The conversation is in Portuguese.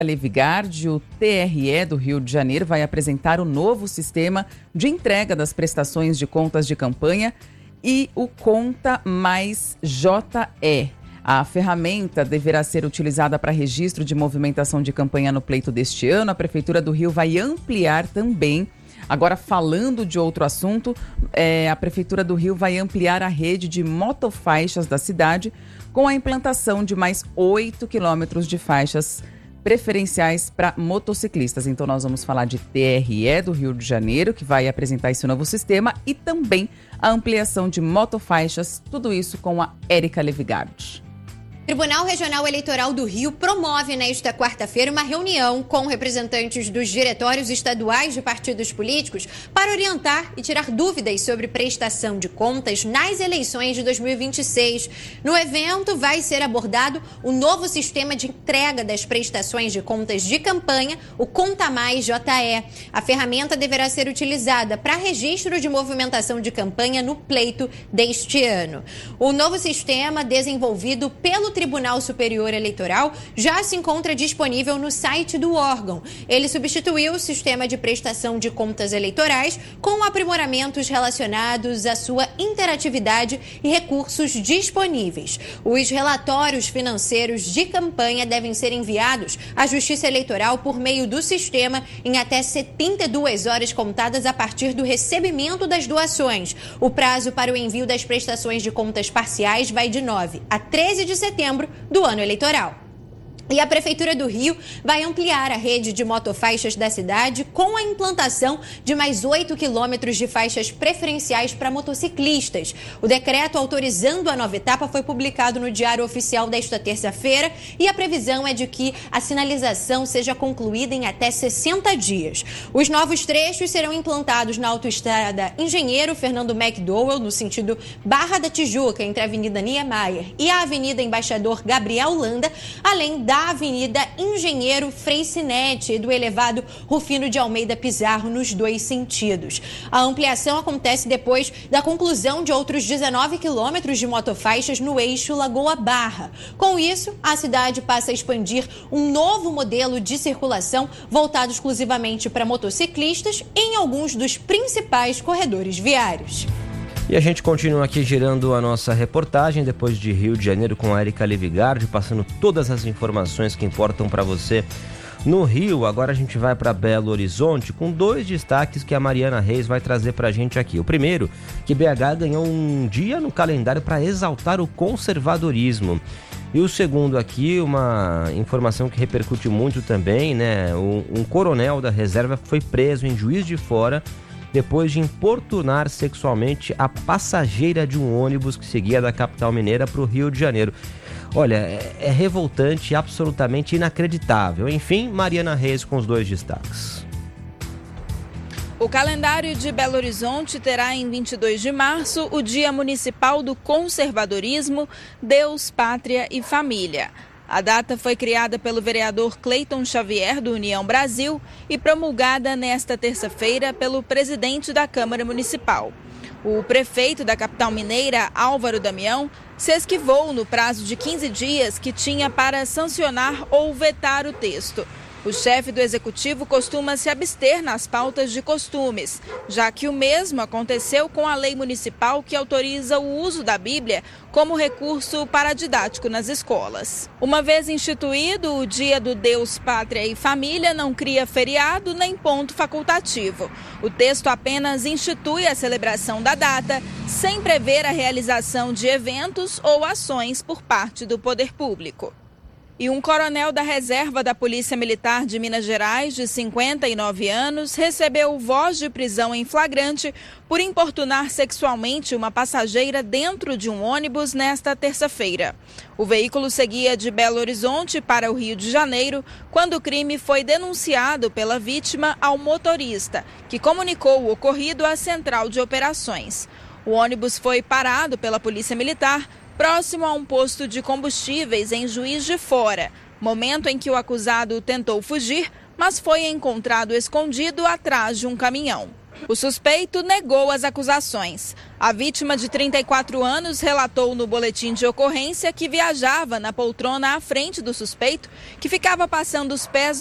Levigard, o TRE do Rio de Janeiro vai apresentar o novo sistema de entrega das prestações de contas de campanha e o Conta Mais JE. A ferramenta deverá ser utilizada para registro de movimentação de campanha no pleito deste ano. A Prefeitura do Rio vai ampliar também. Agora, falando de outro assunto, a Prefeitura do Rio vai ampliar a rede de motofaixas da cidade com a implantação de mais 8 quilômetros de faixas preferenciais para motociclistas. Então, nós vamos falar de TRE do Rio de Janeiro, que vai apresentar esse novo sistema, e também a ampliação de motofaixas, tudo isso com a Érica Levigard. O Tribunal Regional Eleitoral do Rio promove nesta quarta-feira uma reunião com representantes dos diretórios estaduais de partidos políticos para orientar e tirar dúvidas sobre prestação de contas nas eleições de 2026. No evento vai ser abordado o novo sistema de entrega das prestações de contas de campanha, o Conta Mais JE. A ferramenta deverá ser utilizada para registro de movimentação de campanha no pleito deste ano. O novo sistema, desenvolvido pelo Tribunal Superior Eleitoral, já se encontra disponível no site do órgão. Ele substituiu o sistema de prestação de contas eleitorais com aprimoramentos relacionados à sua interatividade e recursos disponíveis. Os relatórios financeiros de campanha devem ser enviados à Justiça Eleitoral por meio do sistema em até 72 horas contadas a partir do recebimento das doações. O prazo para o envio das prestações de contas parciais vai de 9 a 13 de setembro do ano eleitoral. E a Prefeitura do Rio vai ampliar a rede de motofaixas da cidade com a implantação de mais 8 quilômetros de faixas preferenciais para motociclistas. O decreto autorizando a nova etapa foi publicado no Diário Oficial desta terça-feira e a previsão é de que a sinalização seja concluída em até 60 dias. Os novos trechos serão implantados na autoestrada Engenheiro Fernando McDowell, no sentido Barra da Tijuca, entre a Avenida Niemeyer e a Avenida Embaixador Gabriel Landa, além da Avenida Engenheiro Frei Sinete e do elevado Rufino de Almeida Pizarro, nos dois sentidos. A ampliação acontece depois da conclusão de outros 19 quilômetros de motofaixas no eixo Lagoa Barra. Com isso, a cidade passa a expandir um novo modelo de circulação voltado exclusivamente para motociclistas em alguns dos principais corredores viários. E a gente continua aqui girando a nossa reportagem depois de Rio de Janeiro com a Érica Levigard, passando todas as informações que importam para você no Rio. Agora a gente vai para Belo Horizonte com dois destaques que a Mariana Reis vai trazer para a gente aqui. O primeiro, que BH ganhou um dia no calendário para exaltar o conservadorismo. E o segundo aqui, uma informação que repercute muito também, né? Um coronel da reserva foi preso em Juiz de Fora depois de importunar sexualmente a passageira de um ônibus que seguia da capital mineira para o Rio de Janeiro. Olha, é revoltante e absolutamente inacreditável. Enfim, Mariana Reis com os dois destaques. O calendário de Belo Horizonte terá em 22 de março o Dia Municipal do Conservadorismo, Deus, Pátria e Família. A data foi criada pelo vereador Cleiton Xavier, do União Brasil, e promulgada nesta terça-feira pelo presidente da Câmara Municipal. O prefeito da capital mineira, Álvaro Damião, se esquivou no prazo de 15 dias que tinha para sancionar ou vetar o texto. O chefe do executivo costuma se abster nas pautas de costumes, já que o mesmo aconteceu com a lei municipal que autoriza o uso da Bíblia como recurso paradidático nas escolas. Uma vez instituído, o Dia do Deus, Pátria e Família não cria feriado nem ponto facultativo. O texto apenas institui a celebração da data, sem prever a realização de eventos ou ações por parte do poder público. E um coronel da reserva da Polícia Militar de Minas Gerais, de 59 anos, recebeu voz de prisão em flagrante por importunar sexualmente uma passageira dentro de um ônibus nesta terça-feira. O veículo seguia de Belo Horizonte para o Rio de Janeiro quando o crime foi denunciado pela vítima ao motorista, que comunicou o ocorrido à Central de Operações. O ônibus foi parado pela Polícia Militar próximo a um posto de combustíveis em Juiz de Fora, momento em que o acusado tentou fugir, mas foi encontrado escondido atrás de um caminhão. O suspeito negou as acusações. A vítima, de 34 anos, relatou no boletim de ocorrência que viajava na poltrona à frente do suspeito, que ficava passando os pés